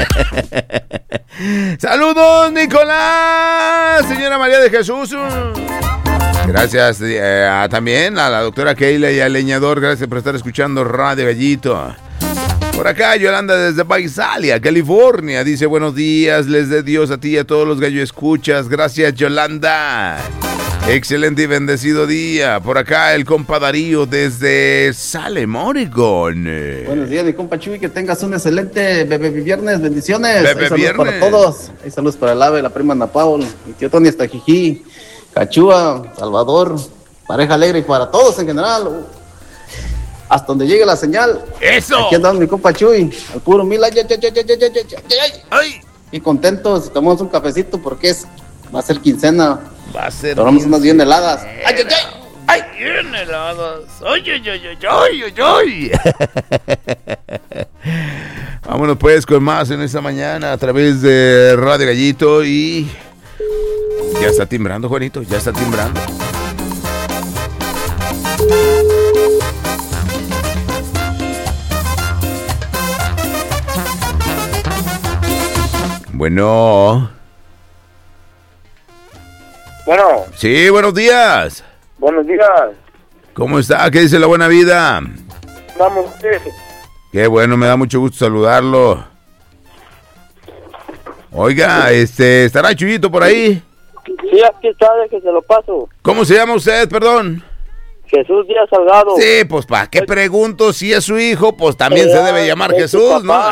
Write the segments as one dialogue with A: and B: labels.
A: Saludos, Nicolás. Señora María de Jesús. Gracias también a la doctora Keila y al leñador. Gracias por estar escuchando Radio Gallito. Por acá, Yolanda desde Visalia, California. Dice, buenos días, les dé Dios a ti y a todos los gallo escuchas. Gracias, Yolanda. Excelente y bendecido día. Por acá, el compa Darío desde Salem, Oregon.
B: Buenos días, mi compa Chuy. Que tengas un excelente bebé viernes. Bendiciones.
A: Bebé
B: saludos
A: viernes
B: para todos. Hay saludos para el ave, la prima Ana Paul, mi tío Tony hasta Jijí, Cachúa, Salvador, Pareja Alegre y para todos en general. Hasta donde llegue la señal.
A: ¡Eso!
B: Aquí andamos mi compa Chuy, al puro mil.
A: ¡Ay!
B: Y contentos, tomamos un cafecito porque va a ser quincena.
A: Va a ser.
B: Tomamos unas bien heladas. ¡Ay, ay, ay!
A: ¡Ay, bien heladas! ¡Ay, ay, ay, ay, ay, ay! Vámonos pues con más en esta mañana a través de Radio Gallito y... Ya está timbrando, Juanito, ya está timbrando. Bueno.
C: Bueno.
A: Sí, buenos días.
C: Buenos días.
A: ¿Cómo está? ¿Qué dice la buena vida?
C: Vamos,
A: Qué bueno, me da mucho gusto saludarlo. Oiga, ¿estará Chuyito por ahí?
C: Sí, aquí está, que se lo paso.
A: ¿Cómo se llama usted, perdón?
C: Jesús Díaz Salgado.
A: Sí, pues ¿para qué pregunto si es su hijo? Pues también se debe llamar Jesús, ¿no?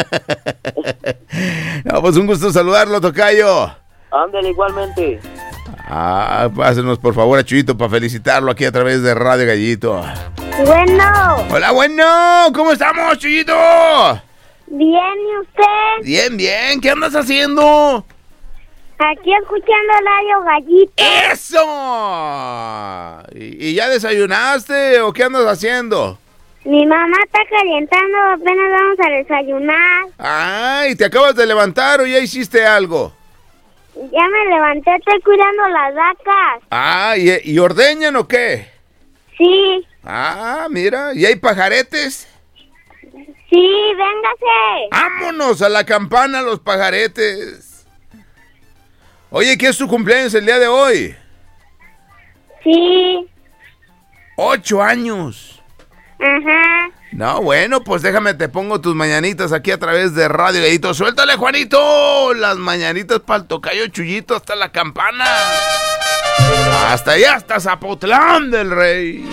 A: No, pues un gusto saludarlo, tocayo.
C: Ándale, igualmente.
A: Pásenos por favor a Chuyito para felicitarlo aquí a través de Radio Gallito.
D: Bueno.
A: Hola, bueno, ¿cómo estamos, Chuyito?
D: Bien, ¿y usted?
A: Bien, bien, ¿qué andas haciendo?
D: Aquí escuchando Radio Gallito.
A: ¡Eso! ¿Y ya desayunaste o qué andas haciendo?
D: Mi mamá está calentando, apenas vamos a desayunar.
A: Ay, ¿te acabas de levantar o ya hiciste algo?
D: Ya me levanté, estoy cuidando las vacas.
A: Ah, ¿y ordeñan o qué?
D: Sí.
A: Ah, mira, ¿y hay pajaretes?
D: Sí, véngase.
A: ¡Vámonos a la campana, los pajaretes! Oye, ¿qué es tu cumpleaños el día de hoy?
D: Sí.
A: 8 años.
D: Ajá.
A: No, bueno, pues déjame, te pongo tus mañanitas aquí a través de Radio Gallito. ¡Suéltale, Juanito! Las mañanitas para el tocayo Chuyito hasta la campana. Hasta allá, hasta Zapotlán del Rey.